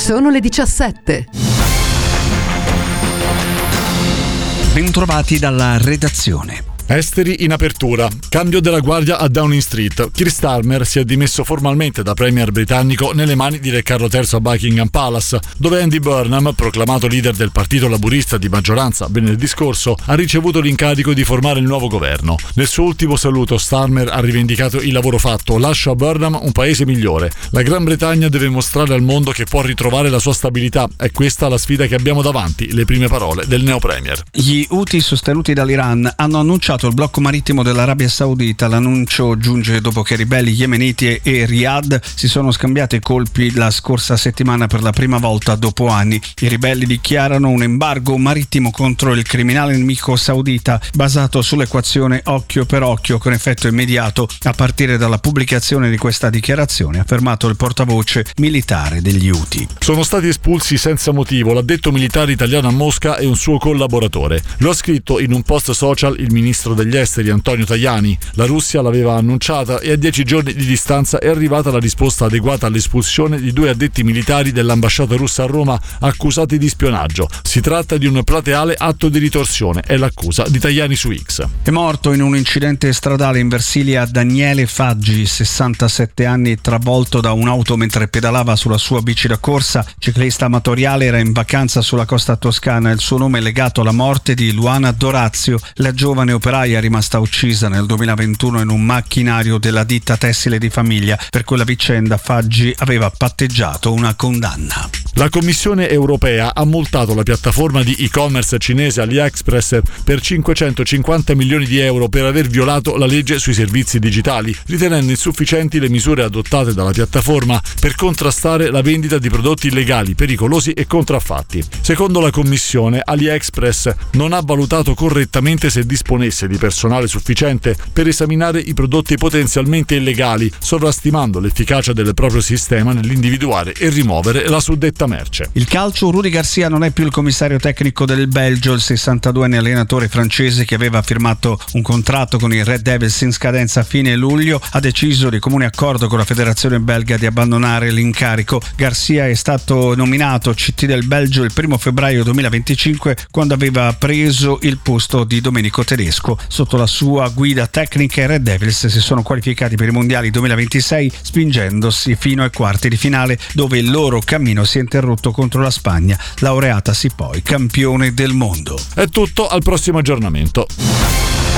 Sono le 17. Bentrovati dalla redazione. Esteri in apertura. Cambio della guardia a Downing Street. Keir Starmer si è dimesso formalmente da premier britannico nelle mani di Re Carlo III a Buckingham Palace, dove Andy Burnham, proclamato leader del partito laburista di maggioranza venerdì scorso, ha ricevuto l'incarico di formare il nuovo governo. Nel suo ultimo saluto Starmer ha rivendicato il lavoro fatto. Lascio a Burnham un paese migliore. La Gran Bretagna deve mostrare al mondo che può ritrovare la sua stabilità. È questa la sfida che abbiamo davanti, le prime parole del neo premier. Gli Houthi sostenuti dall'Iran hanno annunciato il blocco marittimo dell'Arabia Saudita. L'annuncio giunge dopo che i ribelli yemeniti e Riyadh si sono scambiati colpi la scorsa settimana per la prima volta dopo anni. I ribelli dichiarano un embargo marittimo contro il criminale nemico saudita basato sull'equazione occhio per occhio con effetto immediato a partire dalla pubblicazione di questa dichiarazione, ha affermato il portavoce militare degli Houthi. Sono stati espulsi senza motivo l'addetto militare italiano a Mosca e un suo collaboratore. Lo ha scritto in un post social il ministro degli esteri Antonio Tajani. La Russia l'aveva annunciata e a 10 giorni di distanza è arrivata la risposta adeguata all'espulsione di 2 addetti militari dell'ambasciata russa a Roma accusati di spionaggio. Si tratta di un plateale atto di ritorsione, è l'accusa di Tajani su X. È morto in un incidente stradale in Versilia Daniele Faggi, 67 anni, travolto da un'auto mentre pedalava sulla sua bici da corsa. Ciclista amatoriale, era in vacanza sulla costa toscana. Il suo nome è legato alla morte di Luana Dorazio, la giovane operaia rimasta uccisa nel 2021 in un macchinario della ditta tessile di famiglia. Per quella vicenda Faggi aveva patteggiato una condanna. La Commissione europea ha multato la piattaforma di e-commerce cinese AliExpress per 550 milioni di euro per aver violato la legge sui servizi digitali, ritenendo insufficienti le misure adottate dalla piattaforma per contrastare la vendita di prodotti illegali, pericolosi e contraffatti. Secondo la Commissione, AliExpress non ha valutato correttamente se disponesse di personale sufficiente per esaminare i prodotti potenzialmente illegali, sovrastimando l'efficacia del proprio sistema nell'individuare e rimuovere la suddetta merce. Il calcio, Rudi Garcia non è più il commissario tecnico del Belgio. Il 62enne allenatore francese, che aveva firmato un contratto con i Red Devils in scadenza a fine luglio, ha deciso di comune accordo con la federazione belga di abbandonare l'incarico. Garcia è stato nominato CT del Belgio il 1 febbraio 2025, quando aveva preso il posto di Domenico Tedesco. Sotto la sua guida tecnica i Red Devils si sono qualificati per i mondiali 2026, spingendosi fino ai quarti di finale, dove il loro cammino si è interrotto contro la Spagna, laureatasi poi campione del mondo. È tutto, al prossimo aggiornamento.